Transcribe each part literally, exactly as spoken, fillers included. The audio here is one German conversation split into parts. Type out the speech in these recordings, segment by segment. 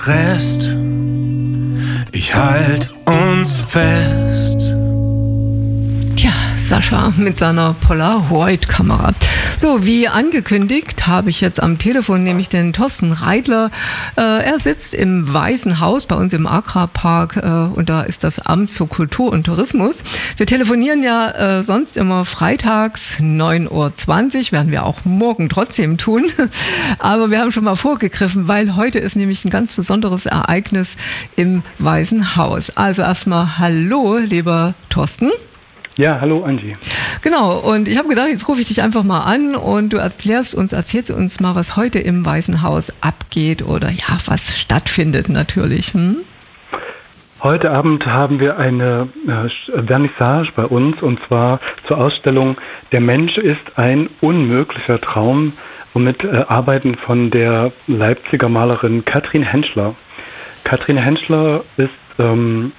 Rest. Ich halt uns fest. Tja, Sascha mit seiner Polaroid-Kamera. So, wie angekündigt, habe ich jetzt am Telefon nämlich den Thorsten Reidler. Äh, er sitzt im Weißen Haus bei uns im Agrarpark äh, und da ist das Amt für Kultur und Tourismus. Wir telefonieren ja äh, sonst immer freitags neun Uhr zwanzig, werden wir auch morgen trotzdem tun. Aber wir haben schon mal vorgegriffen, weil heute ist nämlich ein ganz besonderes Ereignis im Weißen Haus. Also erstmal hallo, lieber Thorsten. Ja, hallo Angie. Genau, und ich habe gedacht, jetzt rufe ich dich einfach mal an und du erklärst uns, erzählst uns mal, was heute im Weißen Haus abgeht oder ja, was stattfindet natürlich. Hm? Heute Abend haben wir eine äh, Vernissage bei uns und zwar zur Ausstellung Der Mensch ist ein unmöglicher Traum und mit äh, Arbeiten von der Leipziger Malerin Katrin Henschler. Katrin Henschler ist ähm,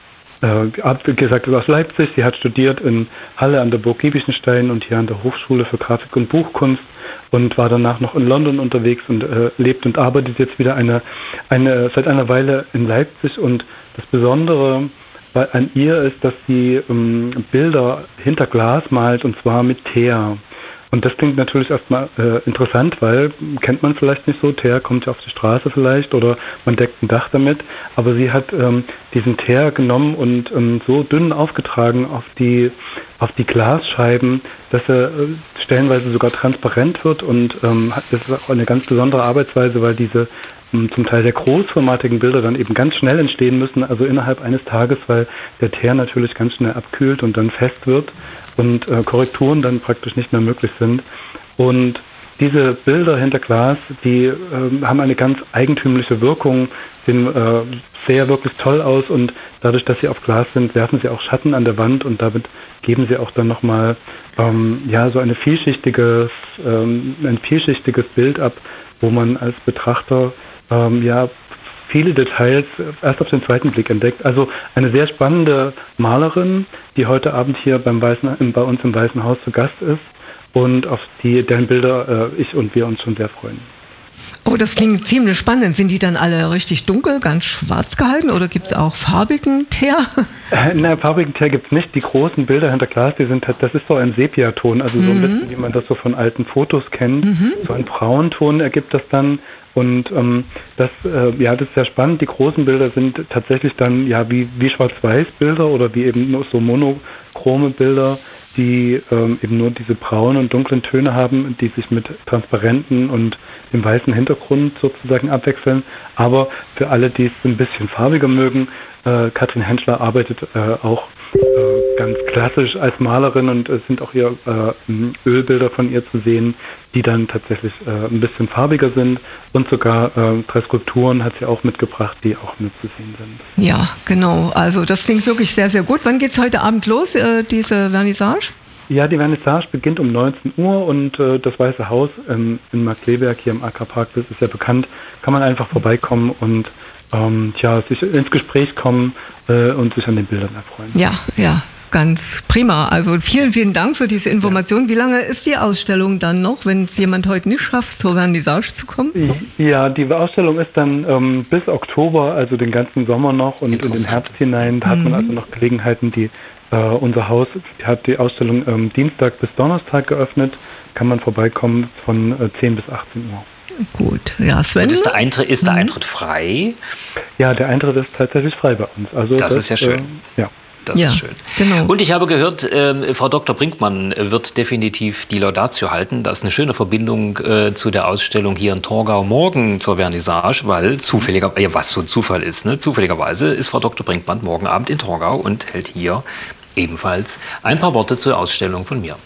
wie gesagt, aus Leipzig. Sie hat studiert in Halle an der Burg Giebichenstein und hier an der Hochschule für Grafik und Buchkunst und war danach noch in London unterwegs und äh, lebt und arbeitet jetzt wieder eine, eine, seit einer Weile in Leipzig. Und das Besondere bei, an ihr ist, dass sie ähm, Bilder hinter Glas malt und zwar mit Teer. Und das klingt natürlich erstmal äh, interessant, weil kennt man vielleicht nicht so, Teer kommt ja auf die Straße vielleicht oder man deckt ein Dach damit, aber sie hat ähm, diesen Teer genommen und ähm, so dünn aufgetragen auf die auf die Glasscheiben, dass er äh, stellenweise sogar transparent wird und ähm, das ist auch eine ganz besondere Arbeitsweise, weil diese ähm, zum Teil sehr großformatigen Bilder dann eben ganz schnell entstehen müssen, also innerhalb eines Tages, weil der Teer natürlich ganz schnell abkühlt und dann fest wird und äh, Korrekturen dann praktisch nicht mehr möglich sind. Und diese Bilder hinter Glas, die äh, haben eine ganz eigentümliche Wirkung, sehen äh, sehr wirklich toll aus und dadurch, dass sie auf Glas sind, werfen sie auch Schatten an der Wand und damit geben sie auch dann nochmal ähm, ja, so eine vielschichtiges, ähm, ein vielschichtiges Bild ab, wo man als Betrachter ähm, ja viele Details erst auf den zweiten Blick entdeckt. Also eine sehr spannende Malerin, die heute Abend hier beim Weißen, bei uns im Weißen Haus zu Gast ist und auf die, deren Bilder äh, ich und wir uns schon sehr freuen. Oh, das klingt ziemlich spannend. Sind die dann alle richtig dunkel, ganz schwarz gehalten oder gibt es auch farbigen Teer? Äh, nein, farbigen Teer gibt es nicht. Die großen Bilder hinter Glas, die sind, das ist so ein Sepiaton, also mhm. so ein bisschen, wie man das so von alten Fotos kennt. Mhm. So ein Braunton ergibt das dann. Und ähm, das, äh, ja, das ist sehr spannend. Die großen Bilder sind tatsächlich dann ja wie, wie Schwarz-Weiß-Bilder oder wie eben nur so monochrome Bilder, die ähm, eben nur diese braunen und dunklen Töne haben, die sich mit transparenten und dem weißen Hintergrund sozusagen abwechseln. Aber für alle, die es ein bisschen farbiger mögen, äh, Katrin Henschler arbeitet äh, auch äh, ganz klassisch als Malerin und es sind auch hier äh, Ölbilder von ihr zu sehen, die dann tatsächlich äh, ein bisschen farbiger sind und sogar äh, drei Skulpturen hat sie auch mitgebracht, die auch mitzusehen sind. Ja, genau. Also das klingt wirklich sehr, sehr gut. Wann geht es heute Abend los, äh, diese Vernissage? Ja, die Vernissage beginnt um neunzehn Uhr und äh, das Weiße Haus ähm, in Markkleeberg hier im Agrarpark, das ist ja bekannt, kann man einfach vorbeikommen und ähm, tja, sich ins Gespräch kommen äh, und sich an den Bildern erfreuen. Ja, ja. Ganz prima. Also vielen, vielen Dank für diese Information. Wie lange ist die Ausstellung dann noch, wenn es jemand heute nicht schafft, zur Vernissage zu kommen? Ja, die Ausstellung ist dann ähm, bis Oktober, also den ganzen Sommer noch und in den Herbst hinein. Da hat man also noch Gelegenheiten, die äh, unser Haus hat die Ausstellung ähm, Dienstag bis Donnerstag geöffnet. Kann man vorbeikommen von äh, zehn bis achtzehn Uhr. Gut, ja, Sven. Und ist der Eintritt, ist der Eintritt frei? Ja, der Eintritt ist tatsächlich frei bei uns. Also das, das ist ja schön. Äh, ja. Das ja, ist schön. Genau. Und ich habe gehört, äh, Frau Doktor Brinkmann wird definitiv die Laudatio halten. Das ist eine schöne Verbindung äh, zu der Ausstellung hier in Torgau morgen zur Vernissage, weil zufälligerweise, ja, was so ein Zufall ist, ne? Zufälligerweise ist Frau Doktor Brinkmann morgen Abend in Torgau und hält hier ebenfalls ein paar Worte zur Ausstellung von mir.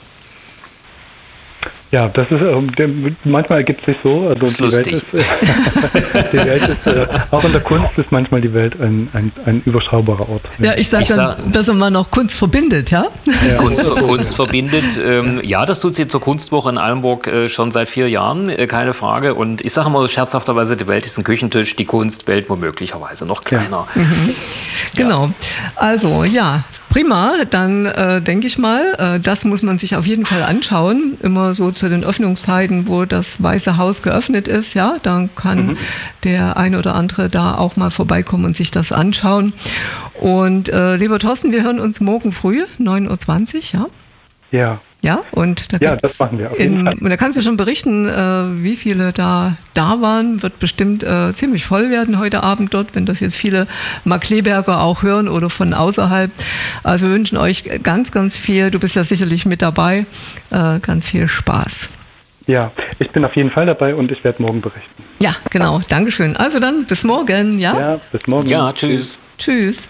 Ja, das ist äh, manchmal ergibt es sich so. Also das ist die lustig. Welt ist, die Welt ist äh, auch in der Kunst ist manchmal die Welt ein, ein, ein überschaubarer Ort. Ja, ich sage dann, sag, dass man noch Kunst verbindet, ja? ja. Kunst, Kunst verbindet. Ähm, ja, das tut sie zur Kunstwoche in Allenburg äh, schon seit vier Jahren, äh, keine Frage. Und ich sage immer scherzhafterweise, die Welt ist ein Küchentisch, die Kunstwelt womöglicherweise noch kleiner. Ja. Mhm. Genau. Also, ja. Prima, dann äh, denke ich mal, äh, das muss man sich auf jeden Fall anschauen. Immer so zu den Öffnungszeiten, wo das Weiße Haus geöffnet ist, ja, dann kann mhm. der ein oder andere da auch mal vorbeikommen und sich das anschauen. Und äh, lieber Thorsten, wir hören uns morgen früh, neun Uhr zwanzig, ja? Ja. Ja, und da, ja, das machen wir auf jeden in, Fall. Und da kannst du schon berichten, äh, wie viele da da waren. Wird bestimmt äh, ziemlich voll werden heute Abend dort, wenn das jetzt viele Markkleeberger auch hören oder von außerhalb. Also wir wünschen euch ganz, ganz viel. Du bist ja sicherlich mit dabei. Äh, ganz viel Spaß. Ja, ich bin auf jeden Fall dabei und ich werde morgen berichten. Ja, genau. Dankeschön. Also dann bis morgen. Ja, ja bis morgen. Ja, tschüss. Tschüss.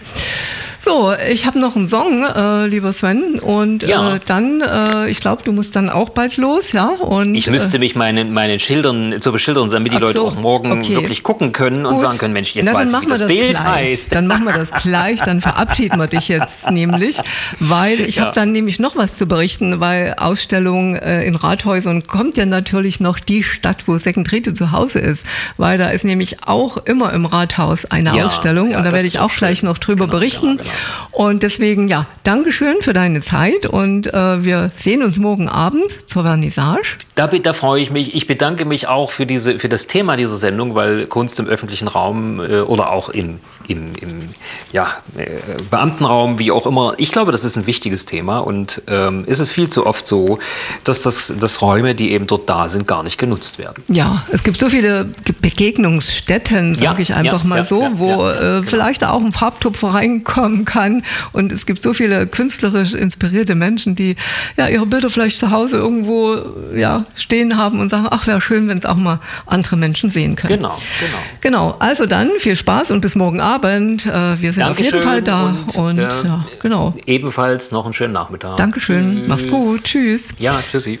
So, ich habe noch einen Song, äh, lieber Sven, und ja. äh, dann, äh, ich glaube, du musst dann auch bald los, ja? Und, ich müsste äh, mich meinen, meinen Schildern zu beschildern, damit die Ach Leute so, auch morgen okay. wirklich gucken können Gut. und sagen können, Mensch, jetzt Na, weiß ich, wie das, das Bild gleich. heißt. Dann machen wir das gleich, dann verabschieden wir dich jetzt nämlich, weil ich ja. habe dann nämlich noch was zu berichten, weil Ausstellung äh, in Rathäusern kommt ja natürlich noch die Stadt, wo Second Rete zu Hause ist, weil da ist nämlich auch immer im Rathaus eine ja, Ausstellung ja, und da werde ich auch schön. gleich noch drüber genau, berichten. Genau, genau. Und deswegen, ja, Dankeschön für deine Zeit und äh, wir sehen uns morgen Abend zur Vernissage. Da, da freue ich mich. Ich bedanke mich auch für, diese, für das Thema dieser Sendung, weil Kunst im öffentlichen Raum äh, oder auch im, im, im ja, äh, Beamtenraum, wie auch immer, ich glaube, das ist ein wichtiges Thema und ähm, ist es viel zu oft so, dass, das, dass Räume, die eben dort da sind, gar nicht genutzt werden. Ja, es gibt so viele Begegnungsstätten, sage ja, ich einfach ja, mal ja, so, ja, wo ja, ja, äh, genau. vielleicht auch ein Farbtupfer reinkommen kann und es gibt so viele künstlerisch inspirierte Menschen, die ja ihre Bilder vielleicht zu Hause irgendwo ja, stehen haben und sagen, ach, wäre schön, wenn es auch mal andere Menschen sehen können. Genau, genau. Genau, also dann viel Spaß und bis morgen Abend. Äh, wir sind Dankeschön auf jeden Fall da und, und äh, ja, genau. Ebenfalls noch einen schönen Nachmittag. Dankeschön, Tschüss. Mach's gut, tschüss. Ja, tschüssi.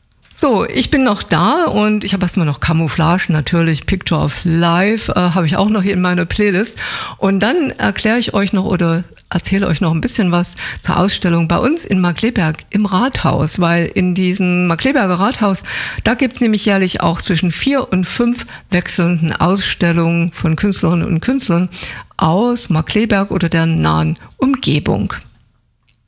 So, ich bin noch da und ich habe erstmal noch Camouflage, natürlich Picture of Life, äh, habe ich auch noch hier in meiner Playlist. Und dann erkläre ich euch noch oder erzähle euch noch ein bisschen was zur Ausstellung bei uns in Markkleeberg im Rathaus, weil in diesem Markkleeberger Rathaus, da gibt's nämlich jährlich auch zwischen vier und fünf wechselnden Ausstellungen von Künstlerinnen und Künstlern aus Markkleeberg oder der nahen Umgebung.